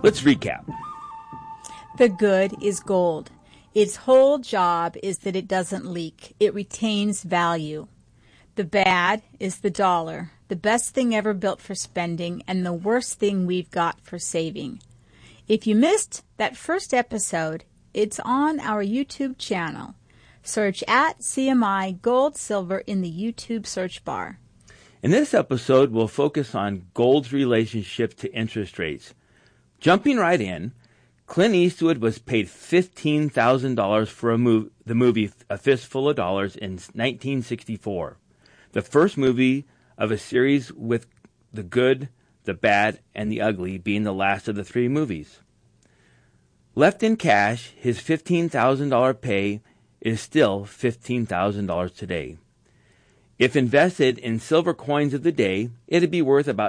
Let's recap. The good is gold. Its whole job is that it doesn't leak. It retains value. The bad is the dollar, the best thing ever built for spending and the worst thing we've got for saving. If you missed that first episode, it's on our YouTube channel. Search at CMI Gold Silver in the YouTube search bar. In this episode, we'll focus on gold's relationship to interest rates. Jumping right in, Clint Eastwood was paid $15,000 for the movie A Fistful of Dollars in 1964. The first movie of a series with the good, the bad, and the ugly being the last of the three movies. Left in cash, his $15,000 pay is still $15,000 today. If invested in silver coins of the day, it'd be worth about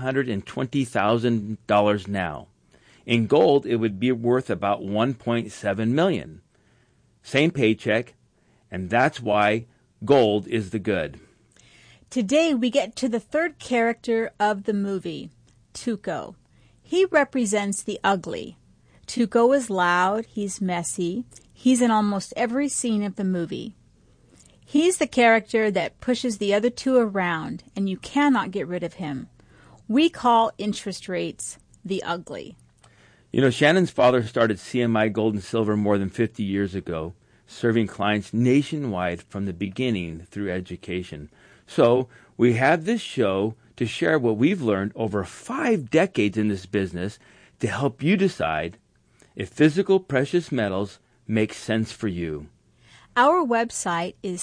$620,000 now. In gold, it would be worth about $1.7 million. Same paycheck, and that's why gold is the good. Today we get to the third character of the movie, Tuco. He represents the ugly. Tuco is loud, he's messy, he's in almost every scene of the movie. He's the character that pushes the other two around, and you cannot get rid of him. We call interest rates the ugly. You know, Shannon's father started CMI Gold and Silver more than 50 years ago, serving clients nationwide from the beginning through education. So we have this show to share what we've learned over 5 decades in this business to help you decide if physical precious metals make sense for you. Our website is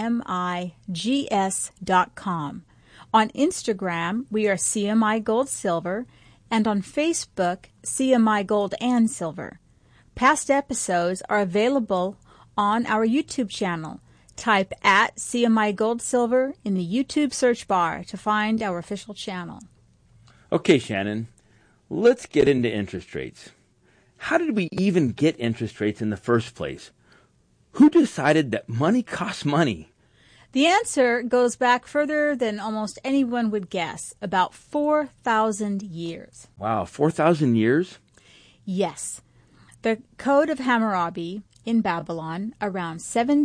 cmigs.com. On Instagram, we are CMI Gold Silver, and on Facebook, CMI Gold and Silver. Past episodes are available on our YouTube channel. Type at CMI Gold Silver in the YouTube search bar to find our official channel. Okay, Shannon, let's get into interest rates. How did we even get interest rates in the first place? Who decided that money costs money? The answer goes back further than almost anyone would guess, about 4,000 years. Wow, 4,000 years? Yes. The Code of Hammurabi in Babylon around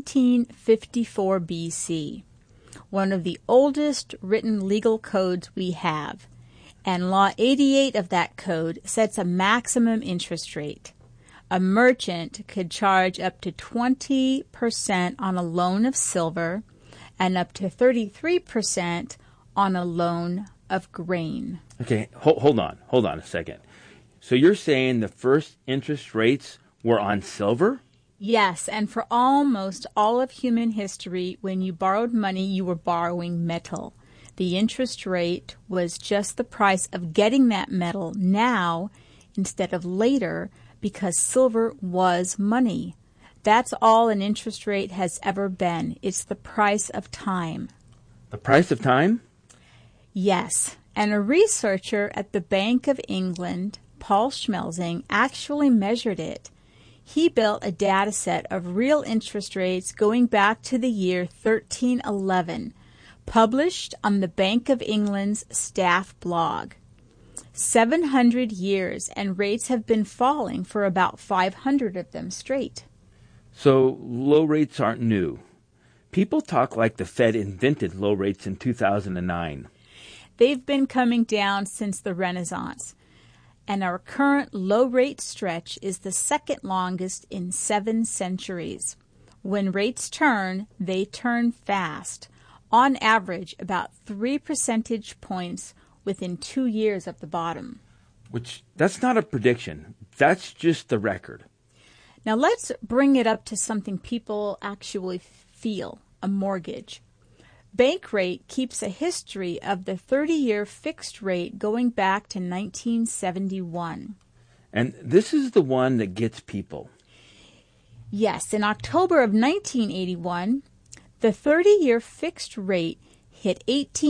1754 BC, one of the oldest written legal codes we have, and Law 88 of that code sets a maximum interest rate. A merchant could charge up to 20% on a loan of silver and up to 33% on a loan of grain. Okay, hold on a second. So you're saying the first interest rates were on silver? Yes, and for almost all of human history, when you borrowed money, you were borrowing metal. The interest rate was just the price of getting that metal now instead of later because silver was money. That's all an interest rate has ever been. It's the price of time. The price of time? Yes, and a researcher at the Bank of England, Paul Schmelzing, actually measured it. He built a data set of real interest rates going back to the year 1311, published on the Bank of England's staff blog. 700 years, and rates have been falling for about 500 of them straight. So low rates aren't new. People talk like the Fed invented low rates in 2009. They've been coming down since the Renaissance. And our current low-rate stretch is the second longest in 7 centuries. When rates turn, they turn fast. On average, about 3 percentage points within 2 years of the bottom. That's not a prediction. That's just the record. Now let's bring it up to something people actually feel, a mortgage. Bankrate keeps a history of the 30-year fixed rate going back to 1971. And this is the one that gets people. Yes, in October of 1981, the 30-year fixed rate hit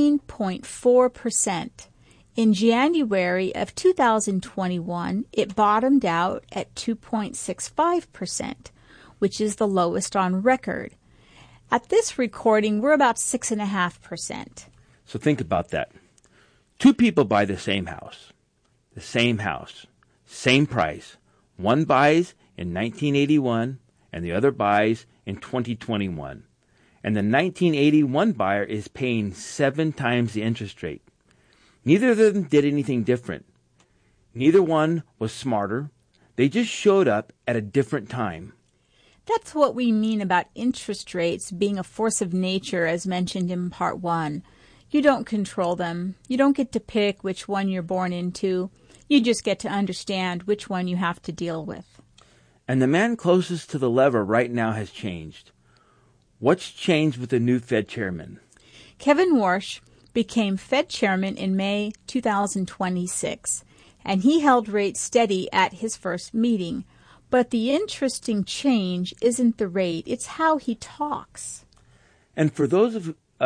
18.4%. In January of 2021, it bottomed out at 2.65%, which is the lowest on record. At this recording, we're about 6.5%. So think about that. 2 people buy the same house, Same price. One buys in 1981 and the other buys in 2021. And the 1981 buyer is paying 7 times the interest rate. Neither of them did anything different. Neither one was smarter. They just showed up at a different time. That's what we mean about interest rates being a force of nature, as mentioned in Part 1. You don't control them. You don't get to pick which one you're born into. You just get to understand which one you have to deal with. And the man closest to the lever right now has changed. What's changed with the new Fed chairman? Kevin Warsh became Fed chairman in May 2026, and he held rates steady at his first meeting. But the interesting change isn't the rate, it's how he talks. And for those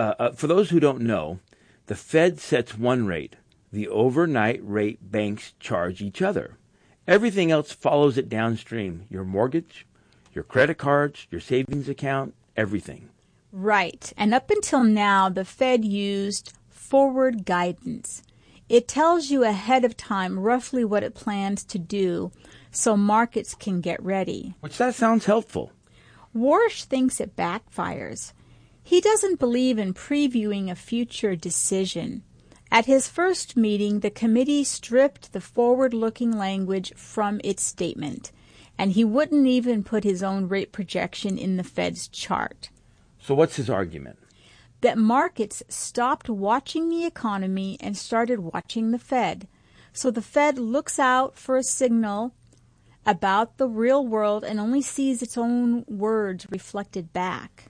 who don't know, the Fed sets one rate. The overnight rate banks charge each other. Everything else follows it downstream. Your mortgage, your credit cards, your savings account, everything. Right. And up until now, the Fed used forward guidance. It tells you ahead of time roughly what it plans to do so markets can get ready. Which that sounds helpful. Warsh thinks it backfires. He doesn't believe in previewing a future decision. At his first meeting, the committee stripped the forward-looking language from its statement, and he wouldn't even put his own rate projection in the Fed's chart. So what's his argument? That markets stopped watching the economy and started watching the Fed. So the Fed looks out for a signal about the real world and only sees its own words reflected back.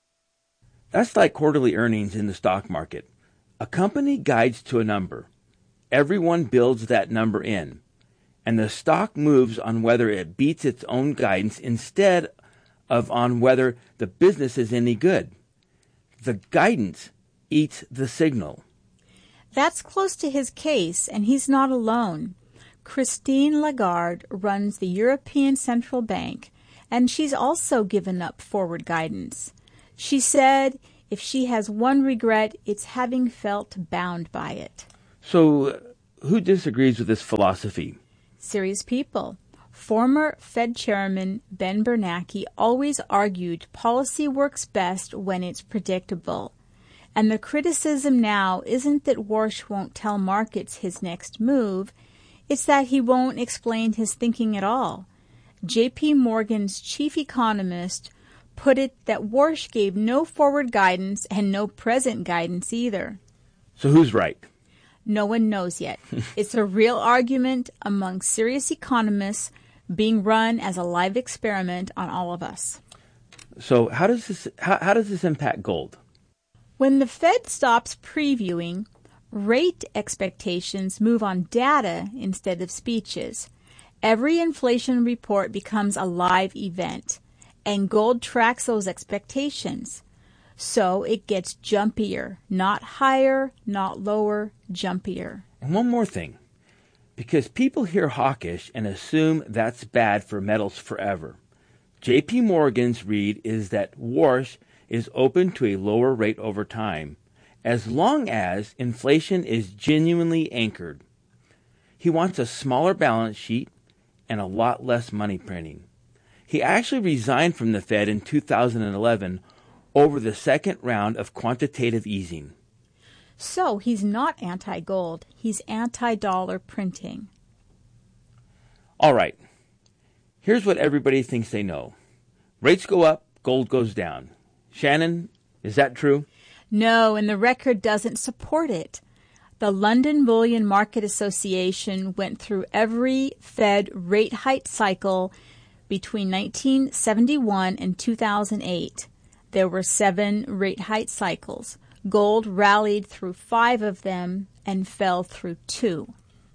That's like quarterly earnings in the stock market. A company guides to a number. Everyone builds that number in, and the stock moves on whether it beats its own guidance instead of on whether the business is any good. The guidance eats the signal. That's close to his case, and he's not alone. Christine Lagarde runs the European Central Bank, and she's also given up forward guidance. She said if she has one regret, it's having felt bound by it. So, who disagrees with this philosophy? Serious people. Former Fed Chairman Ben Bernanke always argued policy works best when it's predictable. And the criticism now isn't that Warsh won't tell markets his next move, it's that he won't explain his thinking at all. J.P. Morgan's chief economist put it that Warsh gave no forward guidance and no present guidance either. So who's right? No one knows yet. It's a real argument among serious economists being run as a live experiment on all of us. So how does this impact gold? When the Fed stops previewing, rate expectations move on data instead of speeches. Every inflation report becomes a live event, and gold tracks those expectations. So it gets jumpier, not higher, not lower, jumpier. And one more thing, because people hear hawkish and assume that's bad for metals forever. J.P. Morgan's read is that Warsh is open to a lower rate over time, as long as inflation is genuinely anchored. He wants a smaller balance sheet and a lot less money printing. He actually resigned from the Fed in 2011 over the second round of quantitative easing. So he's not anti-gold, he's anti-dollar printing. All right, here's what everybody thinks they know. Rates go up, gold goes down. Shannon, is that true? No, and the record doesn't support it. The London Bullion Market Association went through every Fed rate hike cycle between 1971 and 2008. There were 7 rate hike cycles. Gold rallied through 5 of them and fell through 2.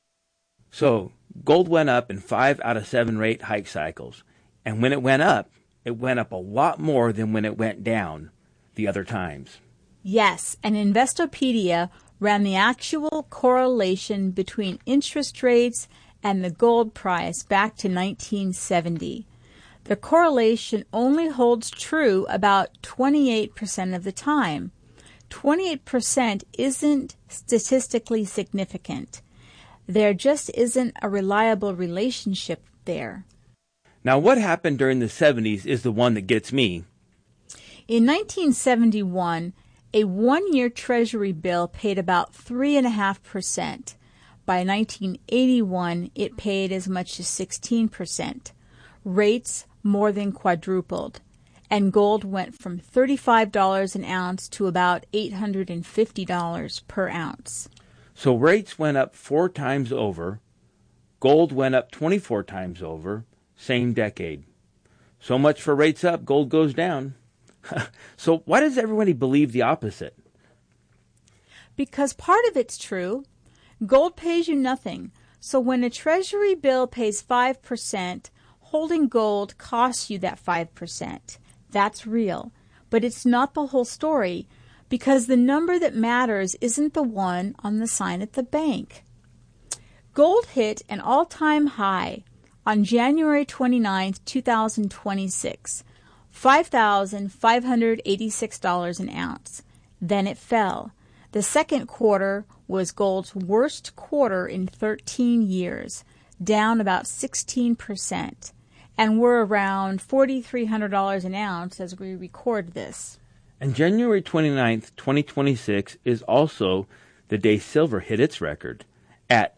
So gold went up in 5 out of 7 rate hike cycles. And when it went up a lot more than when it went down the other times. Yes, and Investopedia ran the actual correlation between interest rates and the gold price back to 1970. The correlation only holds true about 28% of the time. 28% isn't statistically significant. There just isn't a reliable relationship there. Now, what happened during the 70s is the one that gets me. In 1971, a one-year Treasury bill paid about 3.5%. By 1981, it paid as much as 16%. Rates more than quadrupled, and gold went from $35 an ounce to about $850 per ounce. So rates went up 4 times over. Gold went up 24 times over. Same decade. So much for rates up, gold goes down. So why does everybody believe the opposite? Because part of it's true. Gold pays you nothing. So when a Treasury bill pays 5%, holding gold costs you that 5%. That's real. But it's not the whole story, because the number that matters isn't the one on the sign at the bank. Gold hit an all-time high on January 29, 2026, $5,586 an ounce. Then it fell. The second quarter was gold's worst quarter in 13 years, down about 16%, and we're around $4,300 an ounce as we record this. And January 29th, 2026 is also the day silver hit its record at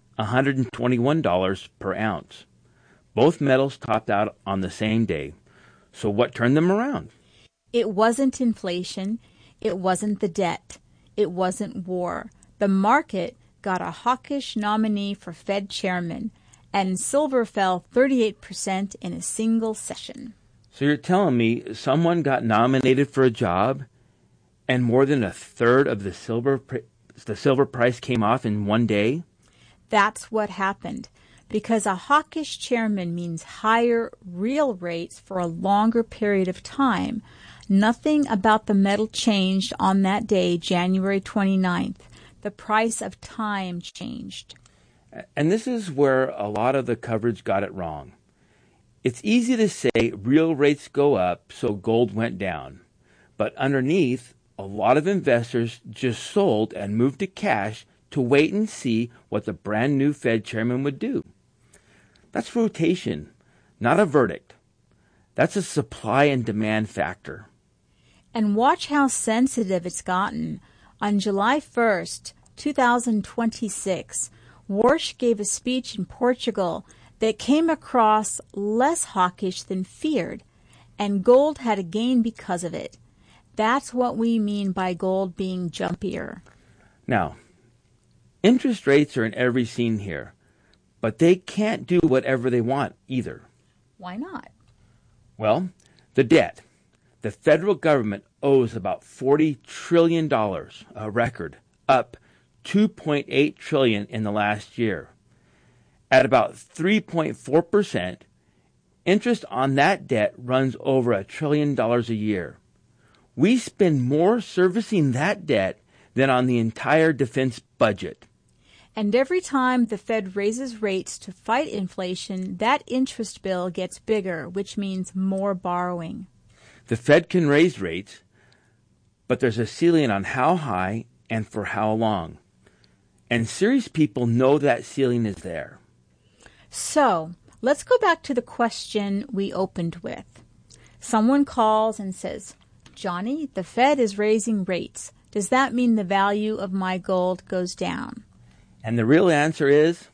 $121 per ounce. Both metals topped out on the same day. So what turned them around? It wasn't inflation. It wasn't the debt. It wasn't war. The market got a hawkish nominee for Fed chairman, and silver fell 38% in a single session. So you're telling me someone got nominated for a job and more than a third of the silver price came off in one day? That's what happened. Because a hawkish chairman means higher real rates for a longer period of time. Nothing about the metal changed on that day, January 29th. The price of time changed. And this is where a lot of the coverage got it wrong. It's easy to say real rates go up, so gold went down. But underneath, a lot of investors just sold and moved to cash to wait and see what the brand new Fed chairman would do. That's rotation, not a verdict. That's a supply and demand factor. And watch how sensitive it's gotten. On July 1st, 2026, Warsh gave a speech in Portugal that came across less hawkish than feared, and gold had a gain because of it. That's what we mean by gold being jumpier. Now, interest rates are in every scene here. But they can't do whatever they want either. Why not? Well, the debt. The federal government owes about $40 trillion, a record, up $2.8 trillion in the last year. At about 3.4%, interest on that debt runs over $1 trillion a year. We spend more servicing that debt than on the entire defense budget. And every time the Fed raises rates to fight inflation, that interest bill gets bigger, which means more borrowing. The Fed can raise rates, but there's a ceiling on how high and for how long. And serious people know that ceiling is there. So, let's go back to the question we opened with. Someone calls and says, "Johnny, the Fed is raising rates. Does that mean the value of my gold goes down?" And the real answer is,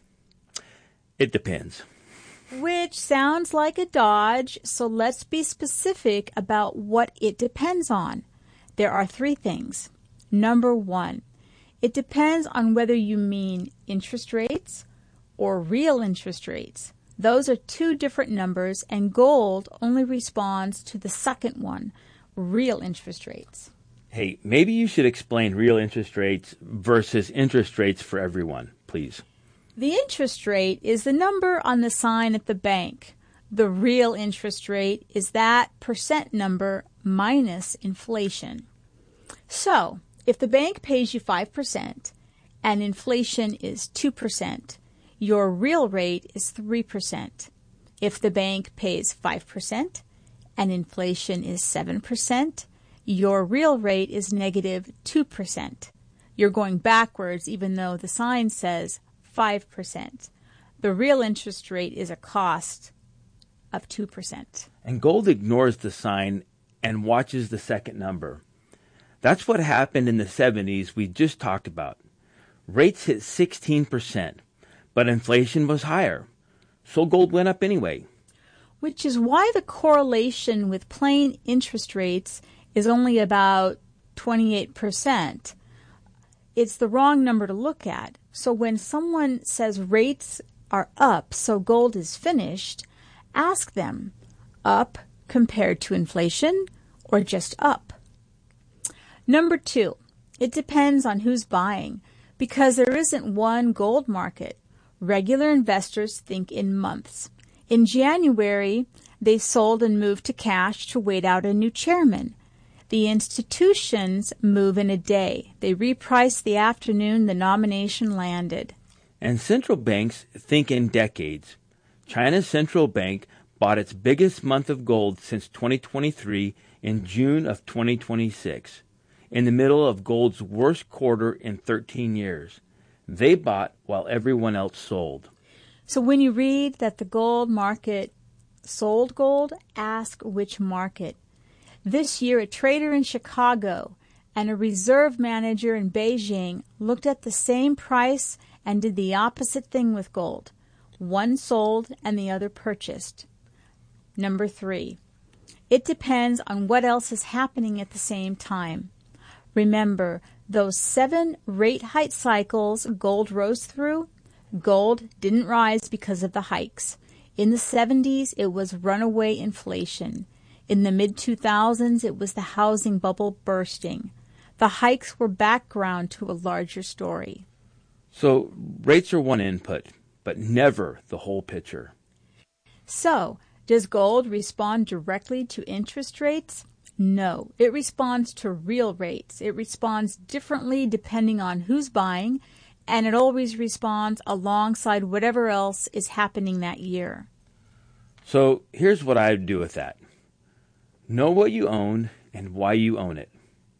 it depends. Which sounds like a dodge, so let's be specific about what it depends on. There are 3 things. Number 1, it depends on whether you mean interest rates or real interest rates. Those are 2 different numbers, and gold only responds to the second one, real interest rates. Hey, maybe you should explain real interest rates versus interest rates for everyone, please. The interest rate is the number on the sign at the bank. The real interest rate is that percent number minus inflation. So, if the bank pays you 5% and inflation is 2%, your real rate is 3%. If the bank pays 5% and inflation is 7%, your real rate is negative 2%. You're going backwards even though the sign says 5%. The real interest rate is a cost of 2%. And gold ignores the sign and watches the second number. That's what happened in the 70s we just talked about. Rates hit 16%, but inflation was higher, so gold went up anyway. Which is why the correlation with plain interest rates is only about 28%. It's the wrong number to look at. So when someone says rates are up, so gold is finished, ask them, up compared to inflation or just up? Number 2, it depends on who's buying, because there isn't one gold market. Regular investors think in months. In January, they sold and moved to cash to wait out a new chairman. The institutions move in a day. They reprice the afternoon the nomination landed. And central banks think in decades. China's central bank bought its biggest month of gold since 2023 in June of 2026, in the middle of gold's worst quarter in 13 years. They bought while everyone else sold. So when you read that the gold market sold gold, ask which market. This year, a trader in Chicago and a reserve manager in Beijing looked at the same price and did the opposite thing with gold. One sold and the other purchased. Number 3, it depends on what else is happening at the same time. Remember, those 7 rate hike cycles gold rose through, gold didn't rise because of the hikes. In the 70s, it was runaway inflation. In the mid-2000s, it was the housing bubble bursting. The hikes were background to a larger story. So rates are one input, but never the whole picture. So, does gold respond directly to interest rates? No, it responds to real rates. It responds differently depending on who's buying, and it always responds alongside whatever else is happening that year. So here's what I would do with that. Know what you own and why you own it.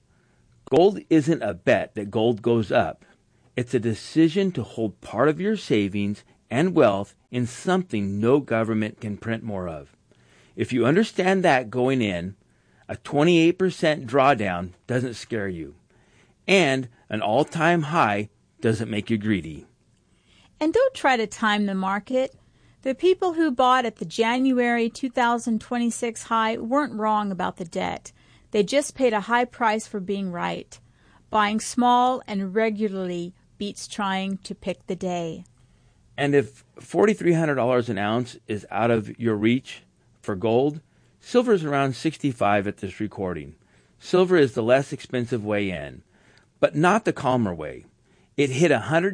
Gold isn't a bet that gold goes up. It's a decision to hold part of your savings and wealth in something no government can print more of. If you understand that going in, a 28% drawdown doesn't scare you, and an all-time high doesn't make you greedy. And don't try to time the market. The people who bought at the January 2026 high weren't wrong about the debt. They just paid a high price for being right. Buying small and regularly beats trying to pick the day. And if $4,300 an ounce is out of your reach for gold, silver is around $65 at this recording. Silver is the less expensive way in, but not the calmer way. It hit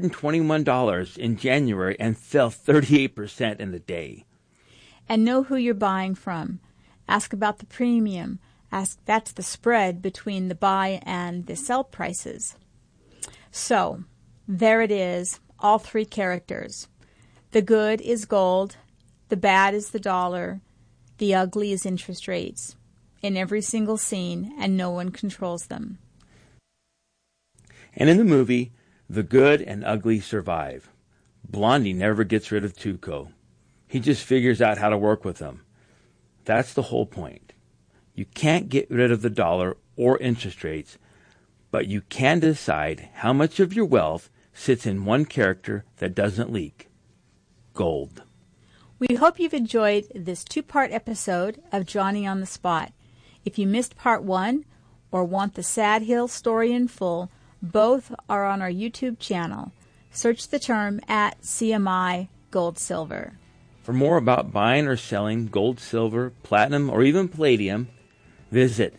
$121 in January and fell 38% in the day. And know who you're buying from. Ask about the premium. That's the spread between the buy and the sell prices. So, there it is, all 3 characters. The good is gold, the bad is the dollar, the ugly is interest rates. In every single scene, and no one controls them. And in the movie, the good and ugly survive. Blondie never gets rid of Tuco. He just figures out how to work with them. That's the whole point. You can't get rid of the dollar or interest rates, but you can decide how much of your wealth sits in one character that doesn't leak. Gold. We hope you've enjoyed this 2-part episode of Johnny on the Spot. If you missed part 1 or want the Sad Hill story in full, both are on our YouTube channel. Search the term at CMI Gold Silver. For more about buying or selling gold, silver, platinum, or even palladium, visit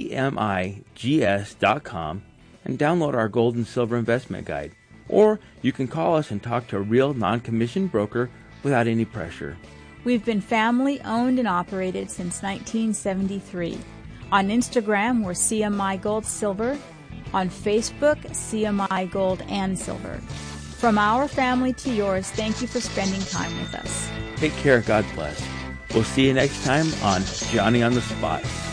cmigs.com and download our gold and silver investment guide. Or you can call us and talk to a real non-commissioned broker without any pressure. We've been family owned and operated since 1973. On Instagram, we're CMI Gold Silver. On Facebook, CMI Gold and Silver. From our family to yours, thank you for spending time with us. Take care. God bless. We'll see you next time on Johnny on the Spot.